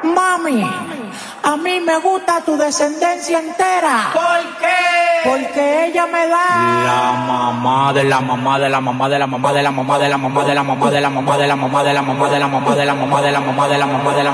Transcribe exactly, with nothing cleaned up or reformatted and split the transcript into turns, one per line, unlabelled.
Mami, a mí me gusta tu descendencia entera.
¿Por qué?
Porque ella me da
La mamá de la mamá de la mamá de la mamá de la mamá de la mamá de la mamá de la mamá de la mamá de la mamá de la mamá de la mamá de la mamá de la mamá de la